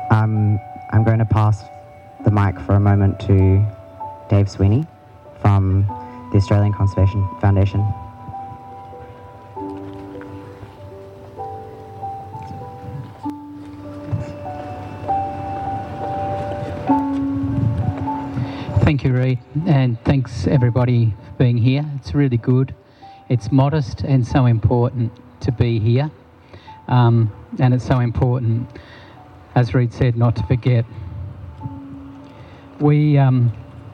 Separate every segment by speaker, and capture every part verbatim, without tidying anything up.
Speaker 1: Um, I'm going to pass the mic for a moment to Dave Sweeney from the Australian Conservation Foundation.
Speaker 2: Thank you, Reid, and thanks everybody for being here. It's really good. It's modest and so important to be here. Um, and it's so important, as Reid said, not to forget. We, um,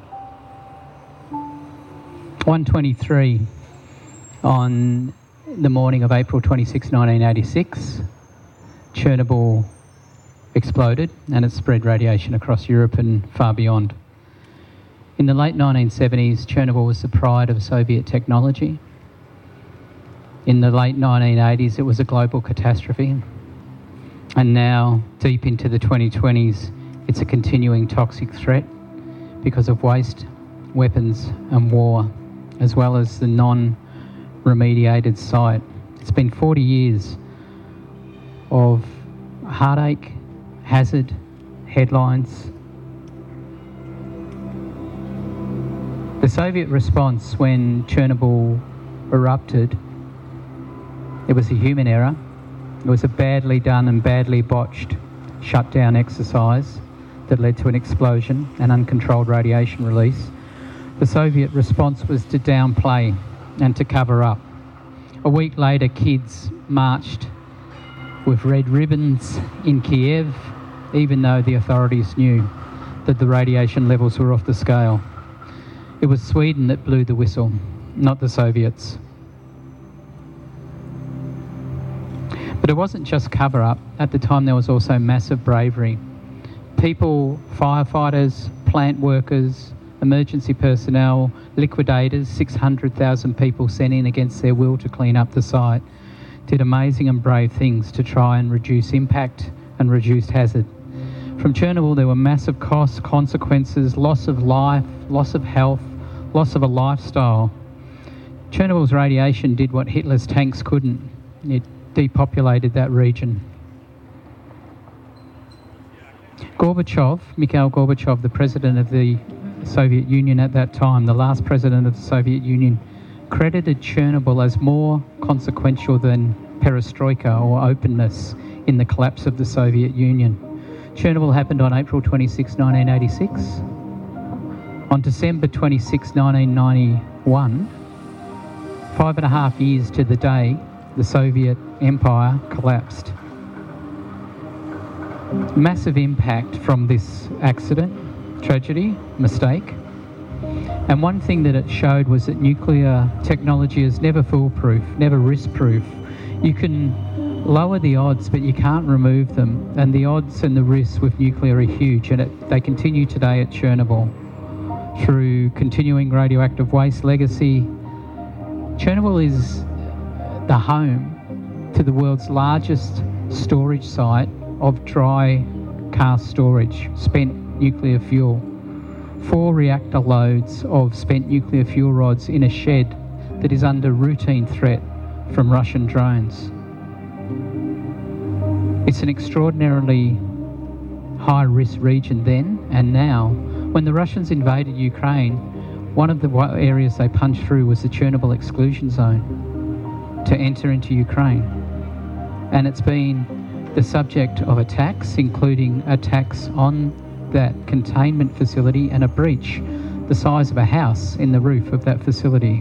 Speaker 2: one twenty-three on the morning of April twenty-sixth, nineteen eighty-six, Chernobyl exploded and it spread radiation across Europe and far beyond. In the late nineteen seventies, Chernobyl was the pride of Soviet technology. In the late nineteen eighties, it was a global catastrophe. And now, deep into the twenty twenties, it's a continuing toxic threat because of waste, weapons and war, as well as the non-remediated site. It's been forty years of heartache, hazard, headlines. The Soviet response when Chernobyl erupted, it was a human error. It was a badly done and badly botched shutdown exercise that led to an explosion and uncontrolled radiation release. The Soviet response was to downplay and to cover up. A week later, kids marched with red ribbons in Kiev, even though the authorities knew that the radiation levels were off the scale. It was Sweden that blew the whistle, not the Soviets. But it wasn't just cover-up. At the time, there was also massive bravery. People, firefighters, plant workers, emergency personnel, liquidators, six hundred thousand people sent in against their will to clean up the site, did amazing and brave things to try and reduce impact and reduce hazard. From Chernobyl, there were massive costs, consequences, loss of life, loss of health, loss of a lifestyle. Chernobyl's radiation did what Hitler's tanks couldn't. It depopulated that region. Gorbachev, Mikhail Gorbachev, the president of the Soviet Union at that time, the last president of the Soviet Union, credited Chernobyl as more consequential than perestroika or openness in the collapse of the Soviet Union. Chernobyl happened on April twenty-sixth, nineteen eighty-six. On December twenty-sixth, nineteen ninety-one, five and a half years to the day, the Soviet Empire collapsed. Massive impact from this accident, tragedy, mistake. And one thing that it showed was that nuclear technology is never foolproof, never risk-proof. You can lower the odds, but you can't remove them. And the odds and the risks with nuclear are huge, and it, they continue today at Chernobyl. Through continuing radioactive waste legacy, Chernobyl is the home to the world's largest storage site of dry cast storage, spent nuclear fuel. Four reactor loads of spent nuclear fuel rods in a shed that is under routine threat from Russian drones. It's an extraordinarily high-risk region then and now. When the Russians invaded Ukraine, one of the areas they punched through was the Chernobyl exclusion zone to enter into Ukraine. And it's been the subject of attacks, including attacks on that containment facility and a breach the size of a house in the roof of that facility.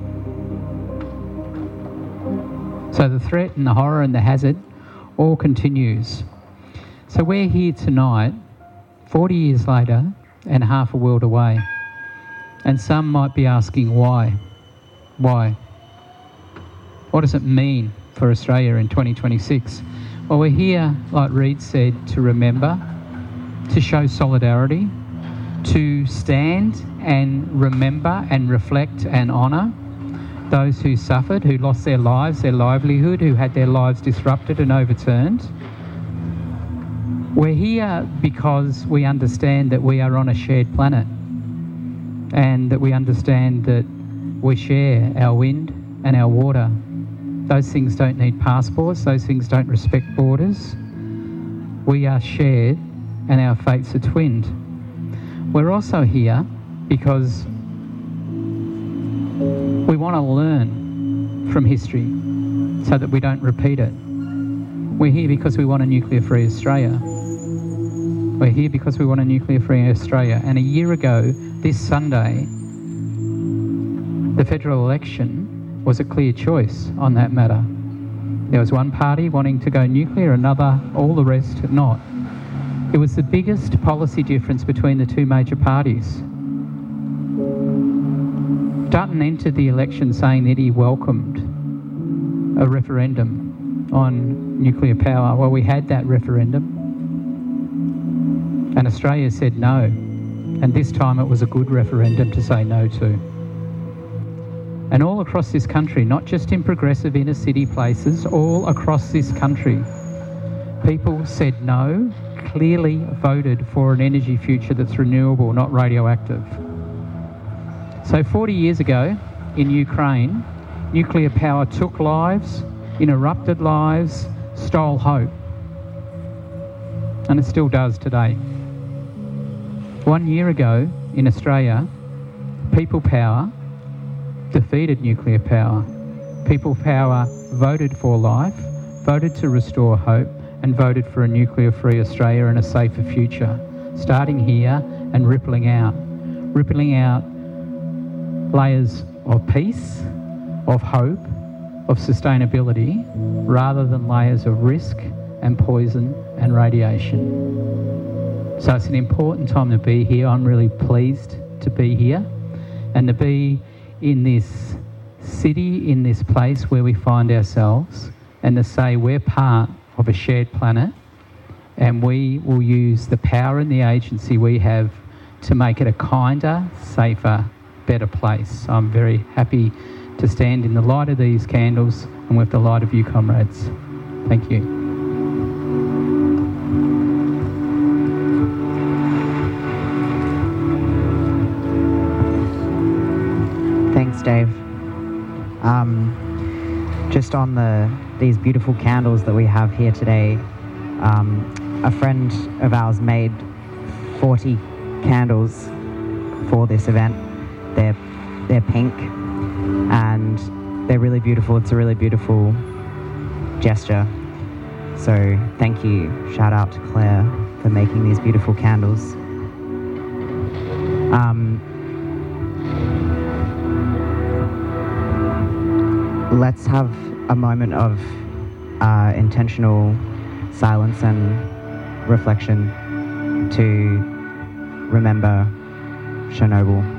Speaker 2: So the threat and the horror and the hazard all continues. So we're here tonight, forty years later, and half a world away. And some might be asking why? Why? What does it mean for Australia in twenty twenty-six? Well, we're here, like Reid said, to remember, to show solidarity, to stand and remember and reflect and honour those who suffered, who lost their lives, their livelihood, who had their lives disrupted and overturned. We're here because we understand that we are on a shared planet and that we understand that we share our wind and our water. Those things don't need passports, those things don't respect borders. We are shared and our fates are twinned. We're also here because we want to learn from history so that we don't repeat it. We're here because we want a nuclear-free Australia. We're here because we want a nuclear-free Australia. And a year ago, this Sunday, the federal election was a clear choice on that matter. There was one party wanting to go nuclear, another, all the rest not. It was the biggest policy difference between the two major parties. Dutton entered the election saying that he welcomed a referendum on nuclear power. Well, we had that referendum, and Australia said no. And this time it was a good referendum to say no to. And all across this country, not just in progressive inner city places, all across this country, people said no, clearly voted for an energy future that's renewable, not radioactive. So forty years ago in Ukraine, nuclear power took lives, interrupted lives, stole hope. And it still does today. One year ago in Australia, people power defeated nuclear power. People power voted for life, voted to restore hope, and voted for a nuclear-free Australia and a safer future, starting here and rippling out. Rippling out layers of peace, of hope, of sustainability, rather than layers of risk and poison and radiation. So it's an important time to be here. I'm really pleased to be here and to be in this city, in this place where we find ourselves, and to say we're part of a shared planet and we will use the power and the agency we have to make it a kinder, safer, better place. So I'm very happy to stand in the light of these candles and with the light of you, comrades. Thank you.
Speaker 1: Thanks, Dave. Um, just on the these beautiful candles that we have here today, um, a friend of ours made forty candles for this event. They're they're pink and they're really beautiful. It's a really beautiful gesture. So thank you. Shout out to Claire for making these beautiful candles. Um, let's have a moment of uh, intentional silence and reflection to remember Chernobyl.